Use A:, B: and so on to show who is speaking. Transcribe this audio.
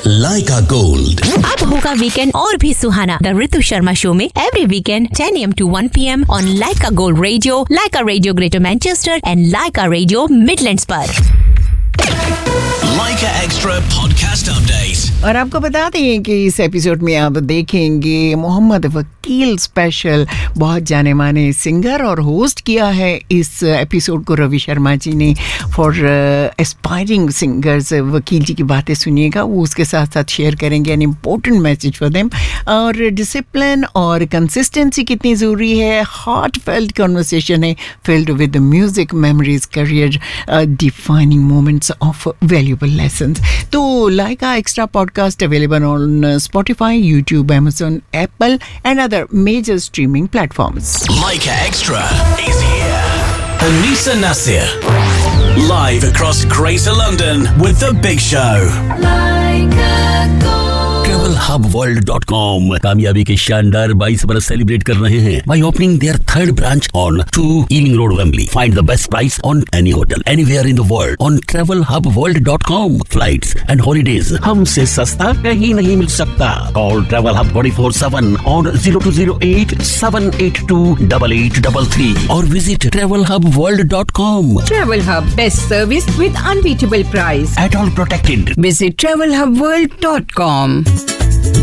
A: लाइका gold.
B: अब होगा weekend और भी सुहाना द ऋतु शर्मा शो में every weekend 10 AM to 1 PM on Lyca gold radio, Lyca radio greater Manchester and Lyca radio Midlands पर।
A: लाइका extra podcast update.
C: और आपको बता दें कि इस एपिसोड में आप देखेंगे मोहम्मद वकील स्पेशल, बहुत जाने माने सिंगर, और होस्ट किया है इस एपिसोड को रवि शर्मा जी ने फॉर एस्पायरिंग सिंगर्स। वकील जी की बातें सुनिएगा, वो उसके साथ साथ शेयर करेंगे an important message for them, और डिसिप्लिन और कंसिस्टेंसी कितनी ज़रूरी है। हार्ट फेल्ट कन्वर्सेशन है filled with music memories, career defining moments of valuable lessons. तो लाइका extra podcast available on Spotify, YouTube, Amazon, Apple and other major streaming platforms.
A: Laika Extra is here. Anisa Nasir, live across Greater London with The Big Show. TravelHubWorld.com कामयाबी के शानदार 22 बरस celebrate कर रहे हैं by opening their third branch on 2 Ealing Road, Wembley. Find the best price on any hotel anywhere in the world on TravelHubWorld.com. Flights and holidays हमसे सस्ता कहीं नहीं मिल सकता. Call Travel Hub 24/7 on 0208 782 8833 or visit TravelHubWorld.com.
D: Travel Hub, best service with unbeatable price.
A: At all protected.
D: Visit TravelHubWorld.com.